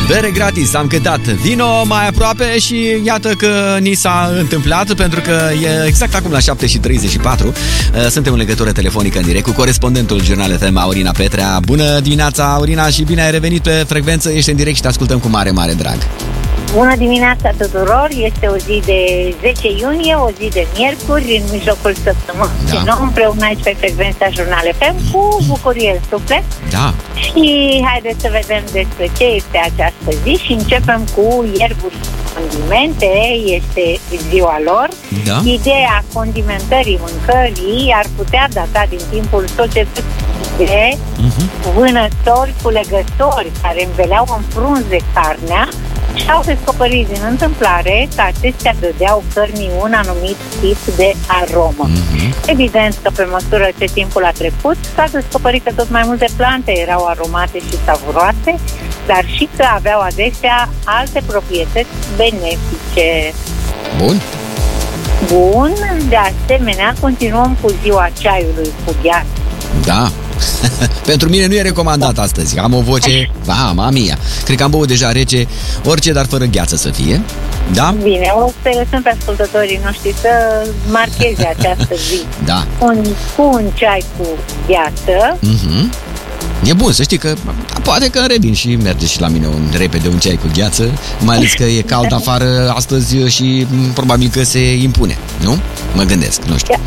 Bere gratis, am cântat. Vino mai aproape și iată că ni s-a întâmplat, pentru că e exact acum la 7:34. Suntem în legătură telefonică în direct cu corespondentul Jurnal FM, Aurina Petrea. Bună dimineața, Aurina, și bine ai revenit pe frecvență. Ești în direct și te ascultăm cu mare, mare drag. Bună dimineața tuturor! Este o zi de 10 iunie, o zi de miercuri, în mijlocul săptămânii. Da. Și noi împreună aici pe frecvența Jurnal FM cu bucurie în suflet. Da. Și haideți să vedem despre ce este această zi și începem cu ierburi condimente. Este ziua lor. Da. Ideea condimentării mâncării ar putea data din timpul societății de vânători, culegători care înveleau în frunze carnea și au descoperit din întâmplare că acestea dădeau cărnii un anumit tip de aromă. Evident că pe măsură ce timpul a trecut, s-a descoperit că tot mai multe plante erau aromate și savuroase, dar și că aveau adesea alte proprietăți benefice. Bun, de asemenea, continuăm cu ziua ceaiului cu gheață. Da. Pentru mine nu e recomandat astăzi. Am o voce, mama mia. Cred că am băut deja rece, orice, dar fără gheață să fie. Da? Bine, o să lăsăm pe ascultătorii noștri să marcheze această zi. Da. Cu un ceai cu gheață. E bun, să știi că poate că revin și merge și la mine repede un ceai cu gheață, mai ales că e cald afară astăzi și probabil că se impune, nu? Mă gândesc, nu știu.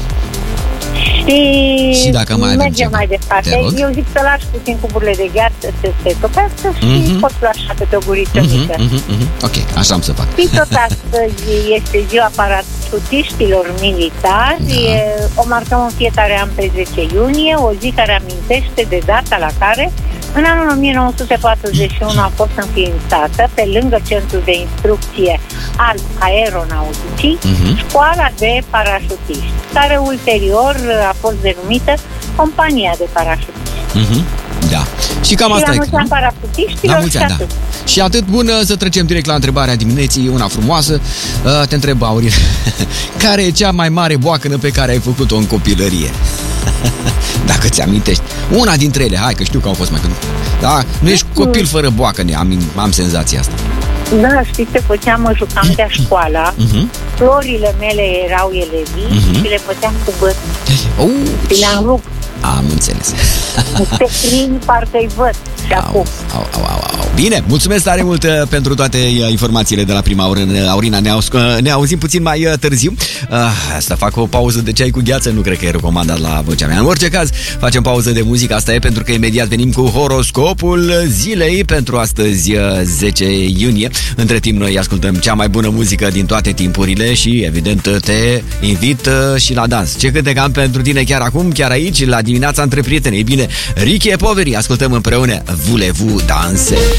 Și dacă mai mergem mai departe. Eu zic să lași puțin cuburile de gheață să se topească și poți lua așa câte o guriță mică. Ok, așa am să fac. Și tot astăzi este ziua parachutiștilor militari. O marcăm în fiecare an pe 10 iunie, o zi care amintește de data la care în anul 1941 a fost înființată, pe lângă Centrul de Instrucție al Aeronauticii, Școala de Parașutiști, care ulterior a fost denumită Compania de Parașutiști. Da. Și cam asta e. La parachutiștilor și atât. Și atât. Bun, să trecem direct la întrebarea dimineții, una frumoasă. Te întreb, Aurina, care e cea mai mare boacănă pe care ai făcut-o în copilărie? Dacă ți amintești. Una dintre ele, hai că știu că au fost mai când. Da, nu ești copil fără boacăne, am senzația asta. Da, știi ce făceam? Mă jucam de școala. Florile mele erau ele vii și le făceam cu băt. Și le-am rupt. Am înțeles. Te prind, parcă-i văd. Și acum. Bine, mulțumesc tare mult pentru toate informațiile de la prima oră, Aurina. Ne auzim puțin mai târziu. Asta fac o pauză de ceai cu gheață, nu cred că e recomandat la vocea mea. În orice caz, facem pauză de muzică, asta e, pentru că imediat venim cu horoscopul zilei pentru astăzi, 10 iunie. Între timp, noi ascultăm cea mai bună muzică din toate timpurile și, evident, te invit și la dans. Ce cântec am pentru tine chiar acum, chiar aici, la dimineața între prieteni? Ei bine, Ricky e Poveri, ascultăm împreună Voulez-vous danser?